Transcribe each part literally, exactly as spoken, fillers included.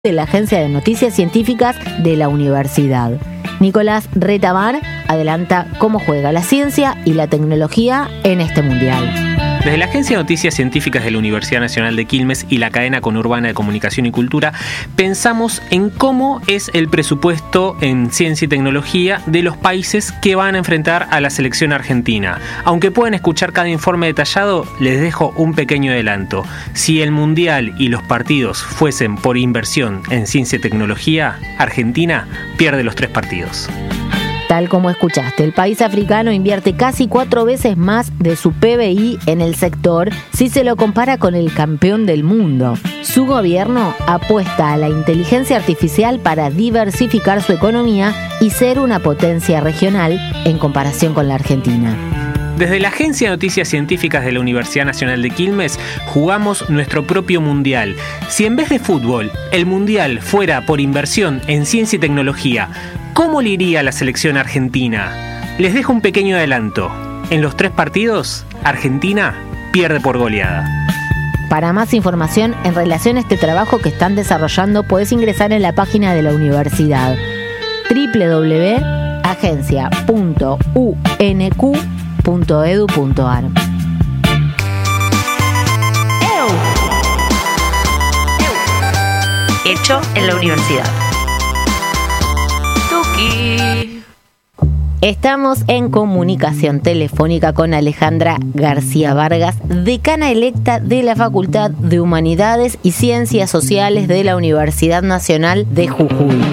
de la Agencia de Noticias Científicas de la Universidad. Nicolás Retamar adelanta cómo juega la ciencia y la tecnología en este mundial. Desde la Agencia de Noticias Científicas de la Universidad Nacional de Quilmes y la cadena conurbana de Comunicación y Cultura, pensamos en cómo es el presupuesto en ciencia y tecnología de los países que van a enfrentar a la selección argentina. Aunque pueden escuchar cada informe detallado, les dejo un pequeño adelanto. Si el mundial y los partidos fuesen por inversión en ciencia y tecnología, Argentina pierde los tres partidos. Tal como escuchaste, el país africano invierte casi cuatro veces más de su P B I en el sector si se lo compara con el campeón del mundo. Su gobierno apuesta a la inteligencia artificial para diversificar su economía y ser una potencia regional en comparación con la Argentina. Desde la Agencia de Noticias Científicas de la Universidad Nacional de Quilmes jugamos nuestro propio mundial. Si en vez de fútbol, el mundial fuera por inversión en ciencia y tecnología, ¿cómo le iría a la selección argentina? Les dejo un pequeño adelanto. En los tres partidos, Argentina pierde por goleada. Para más información en relación a este trabajo que están desarrollando, puedes ingresar en la página de la universidad doble u doble u doble u punto agencia punto u n q punto e d u punto a r. Hecho en la universidad. Estamos en comunicación telefónica con Alejandra García Vargas, decana electa de la Facultad de Humanidades y Ciencias Sociales de la Universidad Nacional de Jujuy.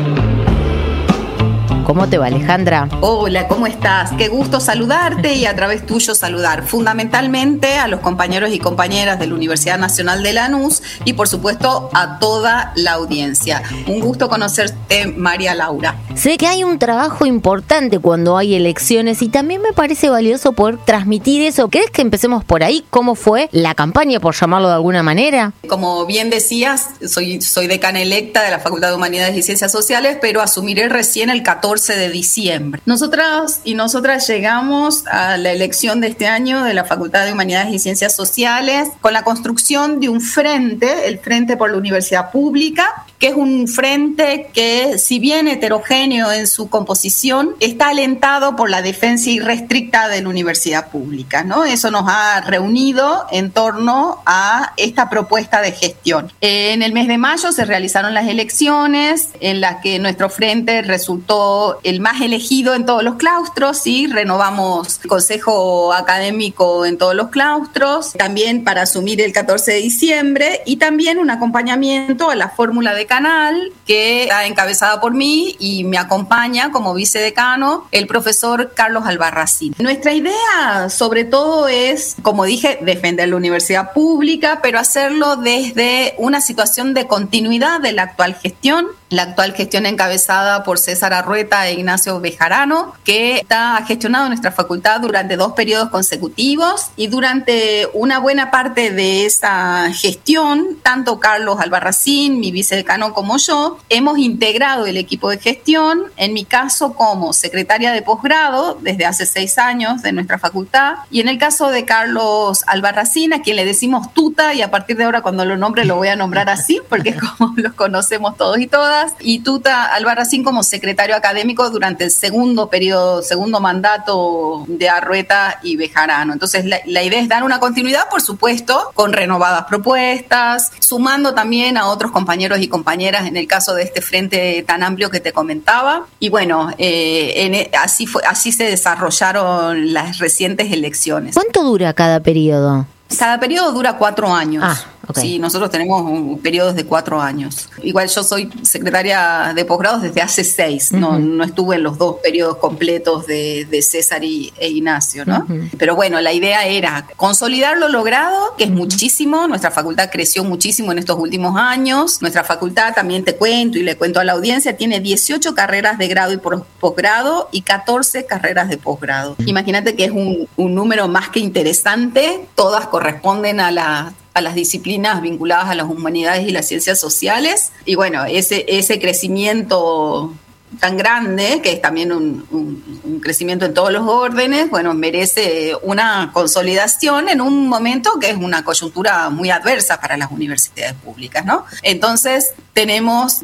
¿Cómo te va, Alejandra? Hola, ¿cómo estás? Qué gusto saludarte y a través tuyo saludar fundamentalmente a los compañeros y compañeras de la Universidad Nacional de Lanús y por supuesto a toda la audiencia. Un gusto conocerte, María Laura. Sé que hay un trabajo importante cuando hay elecciones y también me parece valioso poder transmitir eso. ¿Querés que empecemos por ahí? ¿Cómo fue la campaña, por llamarlo de alguna manera? Como bien decías, soy, soy decana electa de la Facultad de Humanidades y Ciencias Sociales, pero asumiré recién el catorce de diciembre. Nosotras y nosotras llegamos a la elección de este año de la Facultad de Humanidades y Ciencias Sociales con la construcción de un frente, el Frente por la Universidad Pública, que es un frente que, si bien heterogéneo en su composición, está alentado por la defensa irrestricta de la universidad pública, ¿no? Eso nos ha reunido en torno a esta propuesta de gestión. En el mes de mayo se realizaron las elecciones en las que nuestro frente resultó el más elegido en todos los claustros, ¿sí? Renovamos el consejo académico en todos los claustros, también para asumir el catorce de diciembre, y también un acompañamiento a la fórmula decanal que está encabezada por mí y me acompaña como vicedecano el profesor Carlos Albarracín. Nuestra idea sobre todo es, como dije, defender la universidad pública, pero hacerlo desde una situación de continuidad de la actual gestión, la actual gestión encabezada por César Arrueta e Ignacio Bejarano, que está gestionado nuestra facultad durante dos periodos consecutivos, y durante una buena parte de esa gestión, tanto Carlos Albarracín, mi vicedecano, como yo, hemos integrado el equipo de gestión, en mi caso como secretaria de posgrado desde hace seis años de nuestra facultad, y en el caso de Carlos Albarracín, a quien le decimos Tuta, y a partir de ahora cuando lo nombre lo voy a nombrar así, porque es como los conocemos todos y todas, y Tuta Albarracín como secretario académico durante el segundo periodo, segundo mandato de Arrueta y Bejarano. Entonces la, la idea es dar una continuidad, por supuesto, con renovadas propuestas, sumando también a otros compañeros y compañeras en el caso de este frente tan amplio que te comentaba. Y bueno, eh, en, así, fue, así se desarrollaron las recientes elecciones. ¿Cuánto dura cada periodo? Cada periodo dura cuatro años. Ah, okay. Sí, nosotros tenemos un, periodos de cuatro años. Igual yo soy secretaria de posgrados desde hace seis. Uh-huh. No, no estuve en los dos periodos completos de, de César y, e Ignacio, ¿no? Uh-huh. Pero bueno, la idea era consolidar lo logrado, que es muchísimo. Nuestra facultad creció muchísimo en estos últimos años. Nuestra facultad, también te cuento y le cuento a la audiencia, tiene dieciocho carreras de grado y posgrado y catorce carreras de posgrado. Uh-huh. Imagínate que es un, un número más que interesante. Todas corresponden a la a las disciplinas vinculadas a las humanidades y las ciencias sociales, y bueno, ese, ese crecimiento tan grande, que es también un, un, un crecimiento en todos los órdenes, bueno, merece una consolidación en un momento que es una coyuntura muy adversa para las universidades públicas, ¿no? Entonces, tenemos